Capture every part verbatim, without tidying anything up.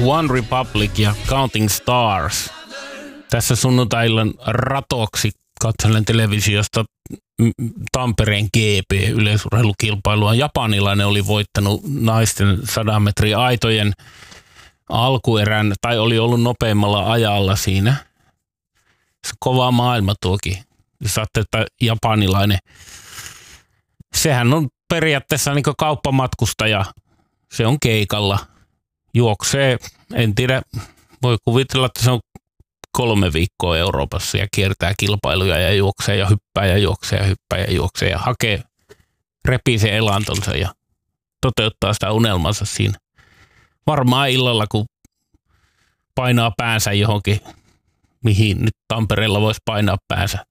One Republic ja Counting Stars. Tässä sunnuntaillan ratoksi katselen televisiosta Tampereen G P-yleisurheilukilpailua. Japanilainen oli voittanut naisten sadan metrin aitojen alkuerän, tai oli ollut nopeimmalla ajalla siinä. Se kova maailma tuokin. Jos ajattelee, että japanilainen, sehän on periaatteessa niin kuin kauppamatkustaja. Se on keikalla. Juoksee, en tiedä, voi kuvitella, että se on kolme viikkoa Euroopassa ja kiertää kilpailuja ja juoksee ja hyppää ja juoksee ja hyppää ja juoksee ja hakee, repii sen elantonsa ja toteuttaa sitä unelmansa siinä. Varmaan illalla, kun painaa päänsä johonkin, mihin nyt Tampereella voisi painaa päänsä.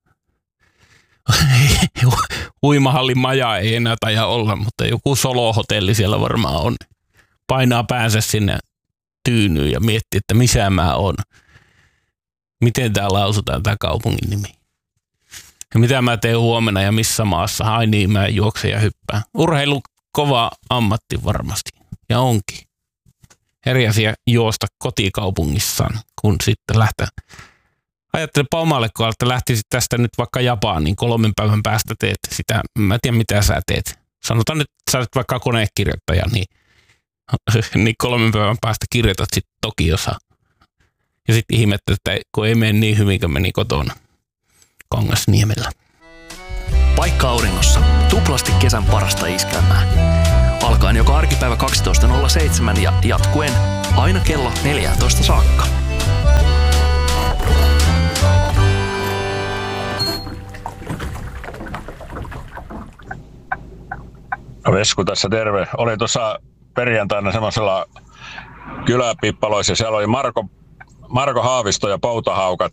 Uimahallin maja ei enää taida olla, mutta joku solohotelli siellä varmaan on. Painaa päänsä sinne tyynyyn ja miettii, että missä mä oon. Miten tää lausutaan tää kaupungin nimi. Ja mitä mä teen huomenna ja missä maassa. Ai niin, mä juoksen ja hyppään. Urheilu kova ammatti varmasti. Ja onkin. Eri asia juosta kotikaupungissaan, kun sitten lähtee. Ajattelepa omalle kohdalle, että lähtisit tästä nyt vaikka Japaniin, niin kolmen päivän päästä teet sitä. Mä en tiedä, mitä sä teet. Sanotaan nyt, että sä olet vaikka konekirjoittaja, niin, niin kolmen päivän päästä kirjoitat sitten Tokiossa. Ja sitten ihmettelet, että kun ei mene niin hyvin kuin meni kotona Kangasniemellä. Paikka auringossa. Tuplasti kesän parasta iskelmää. Alkaen joka arkipäivä kaksitoista nolla seitsemän ja jatkuen aina kello neljätoista saakka. Vesku tässä terve. Oli tuossa perjantaina semmoisella kyläpippaloissa. Siellä oli Marko, Marko Haavisto ja Poutahaukat